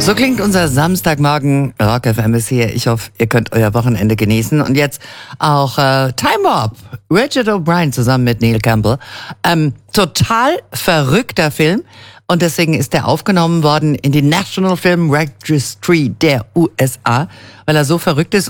So klingt unser Samstagmorgen. Rock FM ist hier. Ich hoffe, ihr könnt euer Wochenende genießen. Und jetzt auch Time Warp. Richard O'Brien zusammen mit Neil Campbell. Total verrückter Film. Und deswegen ist er aufgenommen worden in die National Film Registry der USA, weil er so verrückt ist.